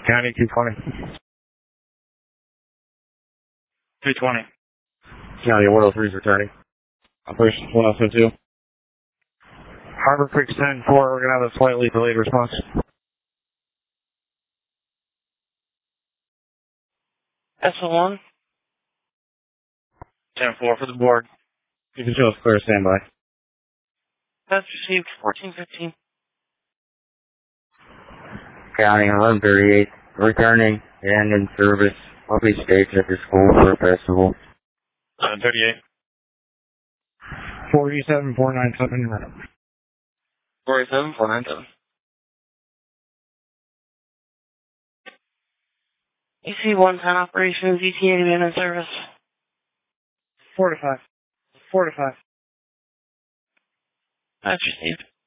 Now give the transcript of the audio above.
County 220. 220. County 103 is returning. Operation 1072. Harbor Creek 10-4, we're going to have a slightly delayed response. SO1. 10-4 for the board. You can show us clear standby. That's received 1415. County 1138, returning and in service. I'll be staged at the school for a festival. 38. 47, 497. 47, 497. AC-110 operations, ETA to be in service. 4 to 5. 4 to 5. That's received.